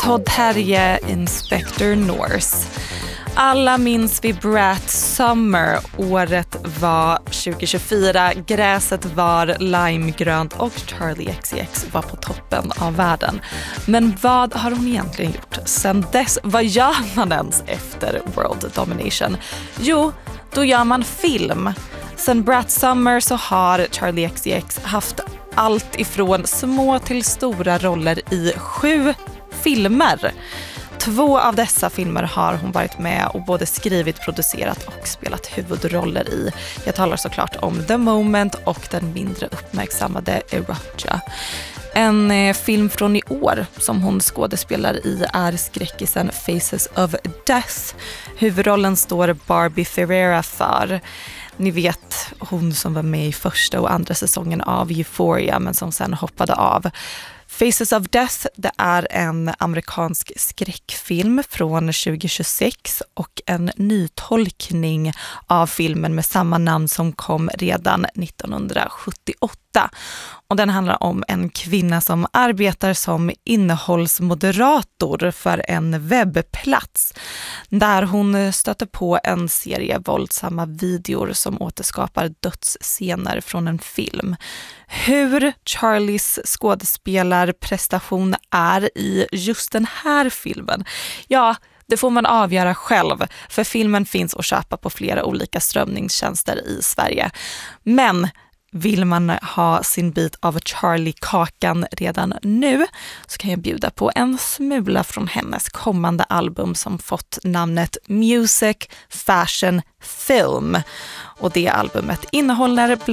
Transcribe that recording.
Todd Terje, Inspector Norse. Alla minns vi Brat Summer. Året var 2024. Gräset var limegrönt och Charli XCX var på toppen av världen. Men vad har hon egentligen gjort sen dess? Vad gör man ens efter World Domination? Jo, då gör man film. Sen Brat Summer så har Charli XCX haft allt ifrån små till stora roller i 7 filmer. 2 av dessa filmer har hon varit med och både skrivit, producerat och spelat huvudroller i. Jag talar såklart om The Moment och den mindre uppmärksammade Erotica. En film från i år som hon skådespelar i är skräckisen Faces of Death. Huvudrollen står Barbie Ferreira för. Ni vet, hon som var med i första och andra säsongen av Euphoria men som sen hoppade av. Faces of Death, det är en amerikansk skräckfilm från 2026 och en nytolkning av filmen med samma namn som kom redan 1978. Och den handlar om en kvinna som arbetar som innehållsmoderator för en webbplats där hon stöter på en serie våldsamma videor som återskapar dödsscener från en film. Hur Charlies skådespelarprestation är i just den här filmen, ja, det får man avgöra själv, för filmen finns att köpa på flera olika strömningstjänster i Sverige. Men vill man ha sin bit av Charlie-kakan redan nu så kan jag bjuda på en smula från hennes kommande album som fått namnet Music, Fashion, Film. Och det albumet innehåller